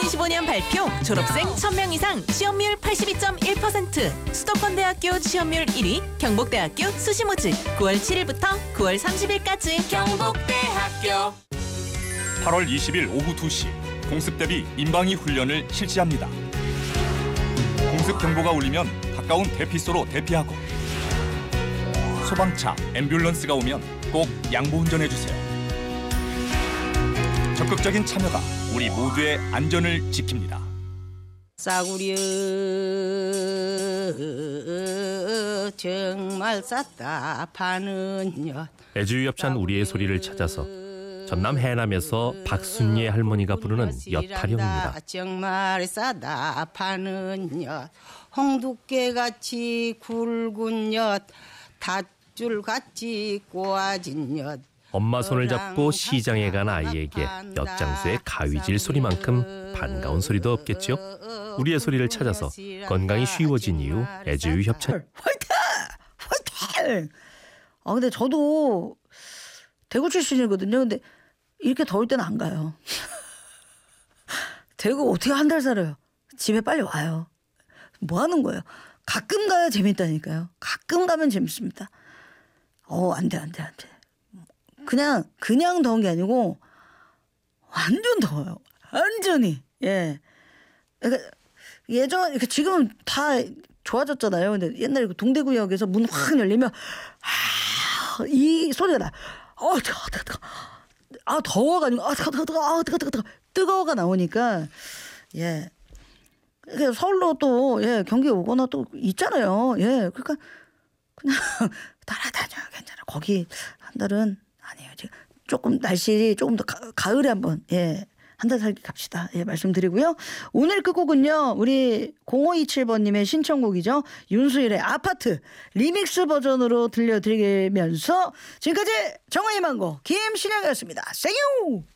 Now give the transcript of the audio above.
2025년 발표 졸업생 1000명 이상 취업률 82.1%, 수도권대학교 취업률 1위 경북대학교 수시모집 9월 7일부터 9월 30일까지 경북대학교. 8월 20일 오후 2시 공습 대비 인방위 훈련을 실시합니다. 공습 경보가 울리면 가까운 대피소로 대피하고 소방차, 앰뷸런스가 오면 꼭 양보 운전해주세요. 적극적인 참여가 우리 모두의 안전을 지킵니다. 싸구려 정말 쌌다 파는 엿. 애주유 협찬 우리의 소리를 찾아서 전남 해남에서 박순예 할머니가 부르는 엿타령입니다. 정말 싸다 파는 엿. 홍두깨같이 굵은 엿, 닷줄같이 꼬아진 엿. 엄마 손을 잡고 시장에 간 아이에게 엿장수의 가위질 소리만큼 반가운 소리도 없겠죠. 우리의 소리를 찾아서 건강이 쉬워진 이유 애주유 협찬. 화이팅! 화이팅! 근데 저도 대구 출신이거든요. 근데 이렇게 더울 때는 안 가요. 대구 어떻게 한 달 살아요? 집에 빨리 와요. 뭐 하는 거예요? 가끔 가야 재밌다니까요. 가끔 가면 재밌습니다. 안 돼. 그냥 더운 게 아니고 완전 더워요. 완전히. 예. 그러니까 지금은 다 좋아졌잖아요. 근데 옛날에 그 동대구역에서 문 확 열리면 이 소리가 나. 더워가지고 뜨거워가 나오니까 예. 그러니까 서울로 또 경기 오거나 또 있잖아요. 예. 그러니까 그냥 따라다녀 괜찮아. 거기 한 달은 아니에요. 지금 조금 날씨 조금 더 가을에 한번 한 달 살기 갑시다. 말씀드리고요. 오늘 끝곡은요. 우리 0527번님의 신청곡이죠. 윤수일의 아파트 리믹스 버전으로 들려드리면서 지금까지 정화의 망고 김신영이었습니다. 생유.